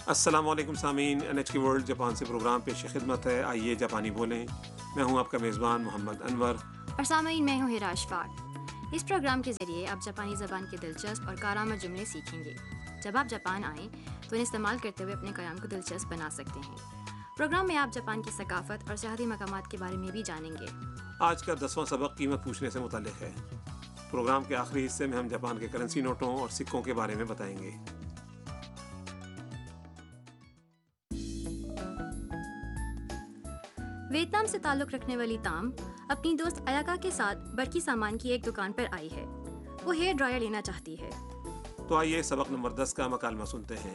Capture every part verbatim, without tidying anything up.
अस्सलाम वालेकुम सामीन, एन एच के वर्ल्ड जापान से प्रोग्राम पेश खिदमत है। आइए जापानी बोलें। मैं हूं आपका मेज़बान मोहम्मद अनवर और सामीन मैं हूं हिरा अशफाक। इस प्रोग्राम के ज़रिए आप जापानी ज़बान के दिलचस्प और कारामद जुमले सीखेंगे। जब आप जापान आएँ तो इन्हें इस्तेमाल करते हुए अपने कलाम को दिलचस्प बना सकते हैं। प्रोग्राम में आप जापान की सकाफत और सियाहती मकामात के बारे में भी जानेंगे। आज का दसवां सबक कीमत पूछने से मुताल्लिक़ है। प्रोग्राम के आखिरी हिस्से में हम जापान के करेंसी नोटों और सिक्कों के बारे में बताएंगे। वियतनाम से ताल्लुक़ रखने वाली ताम अपनी दोस्त अयाका के साथ बरकी सामान की एक दुकान पर आई है। वो हेयर ड्रायर लेना चाहती है। तो आइए सबक नंबर दस का मकालमा सुनते हैं।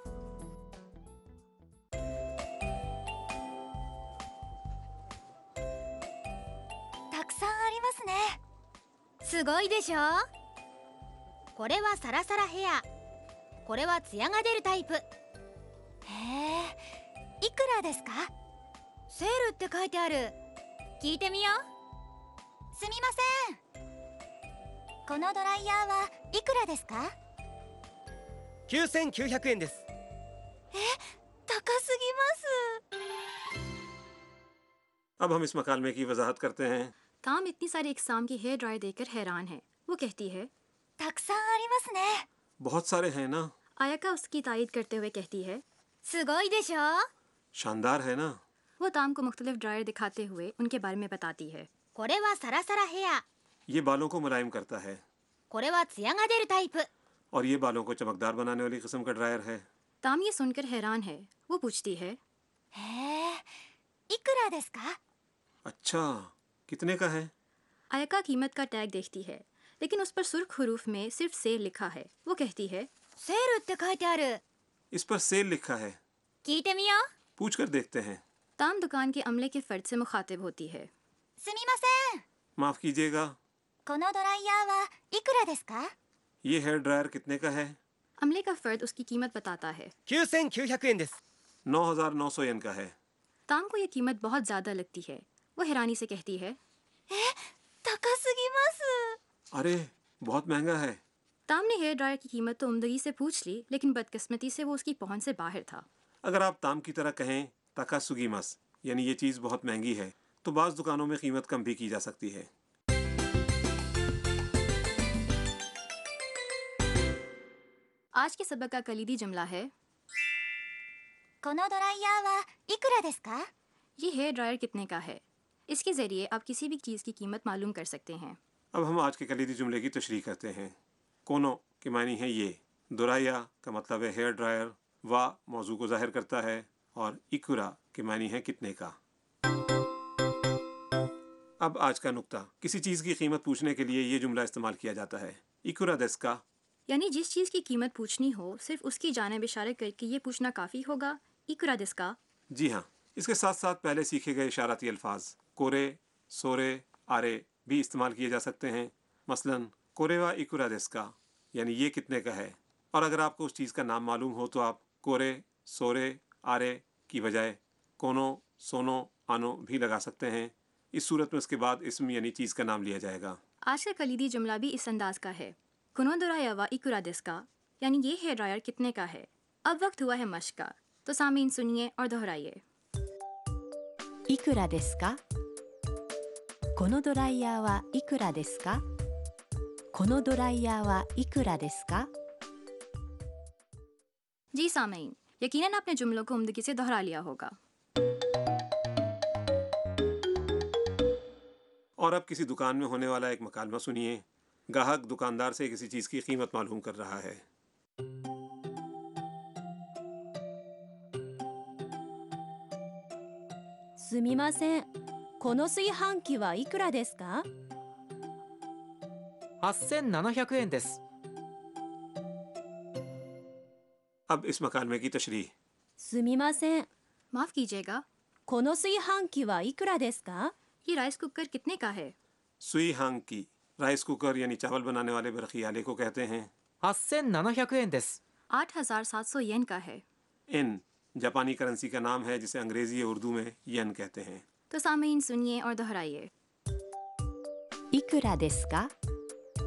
たくさんありますね。すごいでしょ。これはサラサラヘア、これはツヤが出るタイプ。へえ、いくらですか？セールって書いてある。聞いてみよう。すみません。このドライヤーはいくらですか？ きゅうせんきゅうひゃくえんです。 え、高すぎます。 अब हम इस मकालमे की वजाहत करते हैं। ताम इतनी सारी इकसाम की हेयर ड्रायर देखकर हैरान है। वो कहती है たくさんありますね。 बहुत सारे हैं ना। अयाका उसकी तायद करते हुए कहती है すごいでしょ。 शानदार है ना। वो ताम को मुख्तलिफ ड्रायर दिखाते हुए उनके बारे में बताती है। これはサラサラヘア、 ये बालों को मुलायम करता है これはツヤが出るタイプ。 और ये बालों को चमकदार बनाने वाली किस्म का ड्रायर है। ताम ये सुनकर हैरान है। वो पूछती है へえ、いくらですか？ अच्छा, कितने का है? अयाका कीमत का टैग देखती है, लेकिन उस पर सुर्ख हुरूफ में सिर्फ सेल लिखा है। वो कहती है セールって書いてある。 इस पर सेल लिखा है। 聞いてみよう。 पूछ कर देखते हैं। ताम दुकान के अमले के फर्द से मुखातिब होती है। すみません。 माफ़ कीजिएगा, このドライヤーはいくらですか？ ये हेयर ड्रायर कितने का है? अमले का फर्द उसकी कीमत बताता है। きゅうせんきゅうひゃくえんです。 नौ हज़ार नौ सौ येन का है। ताम को यह कीमत बहुत ज़्यादा लगती है। वो हैरानी से कहती है 高すぎます。 अरे, बहुत महंगा है। ताम ने हेयर ड्रायर की कीमत तो उम्दगी से पूछ ली, लेकिन बदकिस्मती से वो उसकी पहुंच से बाहर था। अगर आप ताम की तरह कहें ताकासुगीमस, यानी ये चीज़ बहुत महंगी है, तो बाज़ दुकानों में कीमत कम भी की जा सकती है। आज के सबक का कलीदी जुमला है このドライヤーはいくらですか？ ये हेयर ड्रायर कितने का है। इसके ज़रिए आप किसी भी चीज़ की कीमत मालूम कर सकते हैं। अब हम आज के कलीदी जुमले की तशरीह करते हैं। कोनो के मानी है ये, दुराया का मतलब है हेयर ड्रायर, वा मौजू को जाहिर करता है, और इकुरा के मानी है कितने का। अब आज का नुक्ता, किसी चीज़ की कीमत पूछने के लिए ये जुमला इस्तेमाल किया जाता है, इकुरा देस का। यानी जिस चीज़ की कीमत पूछनी हो सिर्फ उसकी जानिब इशारे करके ये पूछना काफ़ी होगा, इकुरा देस का। जी हाँ, इसके साथ साथ पहले सीखे गए इशाराती अल्फाज कोरे, सोरे, आरे भी इस्तेमाल किए जा सकते हैं। मसलन कोरेवा इकुरा देस का, यानी ये कितने का है। और अगर आपको उस चीज़ का नाम मालूम हो तो आप कोरे, सोरे, आरे की बजाय कोनो, सोनो, आनो भी लगा सकते हैं। इस सूरत में उसके बाद इसम यानी चीज़ का नाम लिया जाएगा। आज का कलीदी जुमला भी इस अंदाज का है, कुनो दोराया वा इकुरा देस का, यानी ये हेयर ड्रायर कितने का है। अब वक्त हुआ है मश्क का, तो सामीन सुनिए और दोहराइए। いくらですか？このドライヤーはいくらですか？このドライヤーはいくらですか？ जी सामीन, यकीनन आपने जुमलों को उम्दगी से दोहरा लिया होगा। और अब किसी दुकान में होने वाला एक मकालमा सुनिए। ग्राहक दुकानदार से किसी चीज़ की कीमत मालूम कर रहा है। すみません。この炊飯器はいくらですか？ はっせんななひゃくえんです。 अब इस मकालमे की तशरीह। すみません。 माफ़ कीजिएगा, この炊飯器はいくらですか？ ये राइस कुकर कितने का है। सुई हांग की, राइस कुकर यानी चावल बनाने वाले बरखी आले को कहते हैं। はっせんななひゃくえんです。 आठ हज़ार सात सौ येन का है। इन जापानी करेंसी का नाम है जिसे अंग्रेज़ी या उर्दू में येन कहते हैं। तो सामीन सुनिए और दोहराइए। いくらですか？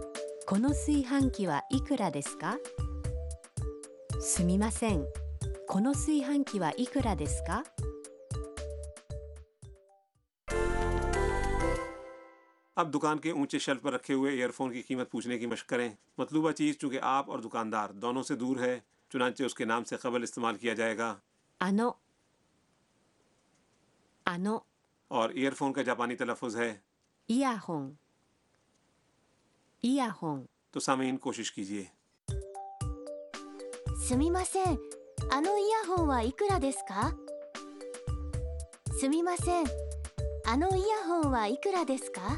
この炊飯器はいくらですか？すみません。 この炊飯器はいくらですか？ अब दुकान के ऊंचे शेल्फ पर रखे हुए ईयरफोन की कीमत पूछने की मशक करें। मतलूबा चीज़ चूँकि आप और दुकानदार दोनों से दूर है, चुनांचे उसके नाम से कबल इस्तेमाल किया जाएगा। あのあの और ईयरफोन का जापानी तलफ़ुज़ है। イヤホンイヤホン तो सामीन कोशिश कीजिए। すみません、あのイヤホンはいくらですか？すみません、あのイヤホンはいくらですか？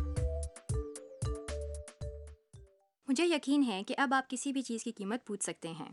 मुझे यकीन है कि अब आप किसी भी चीज़ की कीमत पूछ सकते हैं।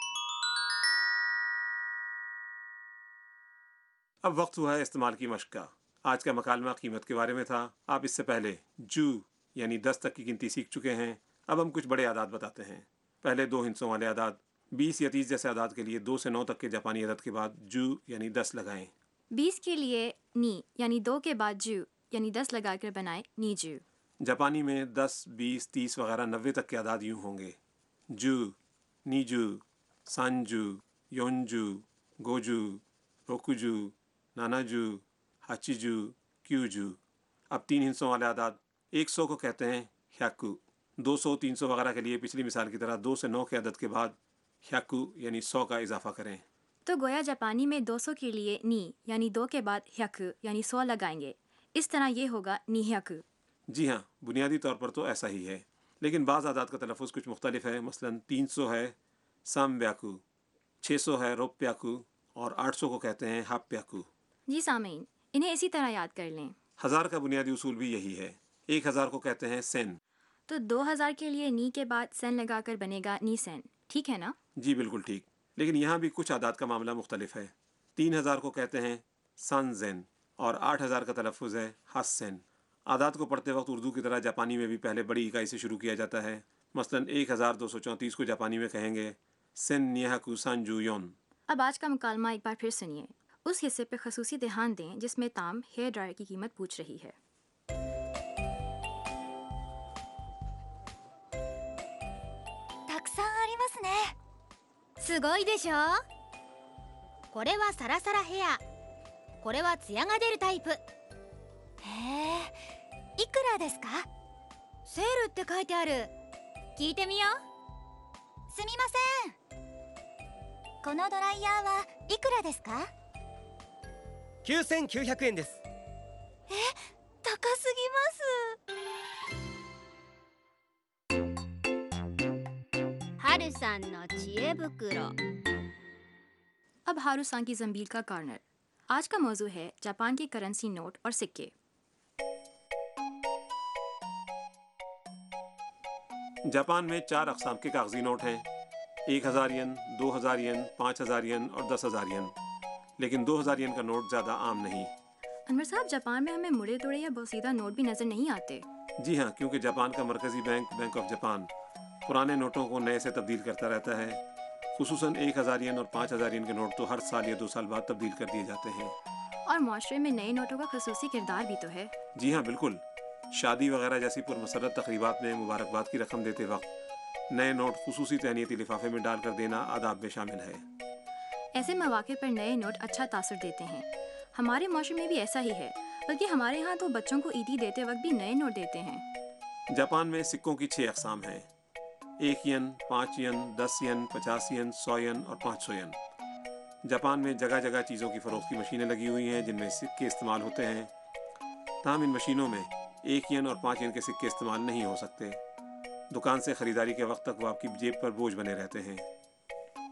अब वक्त हुआ है इस्तेमाल की मशक का। आज का मकालमा कीमत के बारे में था। आप इससे पहले जू यानी दस तक की गिनती सीख चुके हैं। अब हम कुछ बड़े आदाद बताते हैं। पहले दो हिस्सों वाले आदाद बीस या तीस जैसे आदाद के लिए दो से नौ तक के जापानी अदद के बाद जू यानी दस लगाएं। बीस के लिए नी यानी दो के बाद जू यानी दस लगाकर बनाए नीजू। जापानी में दस, बीस, तीस वगैरह नब्बे तक के आदाद यूँ होंगे: जू, नीजू, सांजू, योनजू, गोजू, रोकुजू, नानाजू, हाचिजू, क्यूजू। अब तीन हिस्सों वाले आदाद एक सौ को कहते हैं ह्याकू। दो सौ, तीन सौ वगैरह के लिए पिछली मिसाल की तरह दो से नौ के अदद के बाद ह्याकू यानी सौ का इजाफा करें। तो गोया जापानी में दो सौ के लिए नी यानी दो के बाद ह्याकू यानी सौ लगाएंगे। इस तरह ये होगा नीह्याकू। जी हाँ, बुनियादी तौर पर तो ऐसा ही है, लेकिन बाज़ आदाद का तलफ़ुज़ कुछ मुख्तलिफ है। मसलन तीन सौ है सामब्याकू, छः सौ है रोप्याकू और आठ सौ को कहते हैं हाप्याकू। जी सामीन, इन्हें इसी तरह याद कर लें। हज़ार का बुनियादी उसूल भी यही है। एक हज़ार को कहते हैं सेन। तो दो हज़ार के लिए नी के बाद सेन लगाकर बनेगा नी सेन, ठीक है ना? जी बिल्कुल ठीक, लेकिन यहाँ भी कुछ आदाद का मामला मुख्तलिफ है। तीन हज़ार को कहते हैं सानजेन और आठ हज़ार का तलफ़ुज़ है हासेन। आदाद को पढ़ते वक्त उर्दू की तरह जापानी में भी पहले बड़ी इकाई से शुरू किया जाता है। मसलन एक हज़ार दो सौ चौंतीस को जापानी में कहेंगे सेन निहाकू सांजू योन। अब आज का मुकालमा एक बार फिर सुनिए। उस हिस्से पे खसूसी ध्यान दें जिसमें ताम हेयर ड्रायर की कीमत पूछ रही है। たくさんありますね。すごいでしょ。これはサラサラヘア、これはツヤが出るタイプ。へえ、いくらですか？セールって書いてある。聞いてみよう。すみません、このドライヤーはいくらですか？ きゅうせんきゅうひゃくえんです。 え、高すぎます。はるさんの知恵袋。 अब हारूसान की जंबील का कॉर्नर। आज का मौजू है जापान की करेंसी नोट और सिक्के। जापान में चार अक़साम के कागजी नोट हैं: एक हज़ार येन, दो हज़ार येन, पाँच हज़ार येन और दस हज़ार येन। लेकिन दो हज़ार येन का नोट ज़्यादा आम नहीं। अनवर साहब, जापान में हमें मुड़े तोड़े या बोसीदा नोट भी नज़र नहीं आते। जी हाँ, क्योंकि जापान का मरकज़ी बैंक बैंक ऑफ जापान पुराने नोटों को नए से तब्दील करता रहता है। खुसूसन एक हज़ार येन और पाँच हज़ार येन के नोट तो हर साल या दो साल बाद तब्दील कर दिए जाते हैं। और माशरे में नए नोटों का खसूसी किरदार भी तो है। जी हाँ बिल्कुल। शादी वगैरह जैसी पुरमसरत तकरीबात में मुबारकबाद की रकम देते वक्त नए नोट खुसूसी तहनीती लिफाफे में डालकर देना आदाब में शामिल है। ऐसे मौके पर नए नोट अच्छा तासुर देते हैं। हमारे माशरे में भी ऐसा ही है, बल्कि हमारे यहाँ तो बच्चों को ईदी देते वक्त भी नए नोट देते हैं। जापान में सिक्कों की छः अक़साम हैं: एक येन, पाँच येन, दस येन, पचास येन, सौ येन और पाँच सौ येन। जापान में जगह जगह चीज़ों की फ़रोख्त की मशीनें लगी हुई हैं जिनमें सिक्के इस्तेमाल होते हैं। ताहम इन मशीनों में एक येन और पाँच येन के सिक्के इस्तेमाल नहीं हो सकते। दुकान से ख़रीदारी के वक्त तक वो आपकी जेब पर बोझ बने रहते हैं।